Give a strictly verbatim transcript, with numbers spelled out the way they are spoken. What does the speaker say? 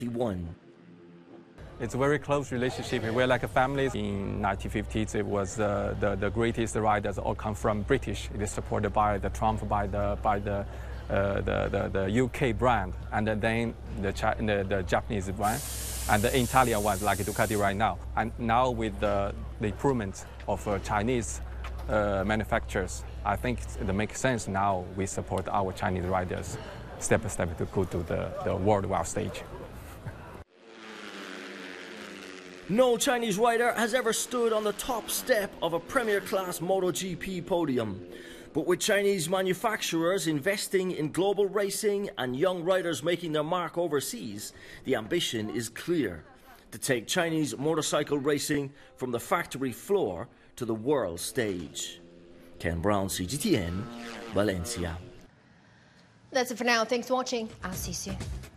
One. It's a very close relationship. We're like a family. In nineteen fifties, it was uh, the the greatest riders all come from British. It is supported by the Trump, by the by the uh, the, the the U K brand, and then the the, the Japanese brand, and the Italian ones like Ducati right now. And now with the the improvement of uh, Chinese uh, manufacturers, I think it makes sense now we support our Chinese riders step by step to go to the the worldwide stage. No Chinese rider has ever stood on the top step of a premier-class MotoGP podium. But with Chinese manufacturers investing in global racing and young riders making their mark overseas, the ambition is clear: to take Chinese motorcycle racing from the factory floor to the world stage. Ken Brown, C G T N, Valencia. That's it for now. Thanks for watching. I'll see you soon.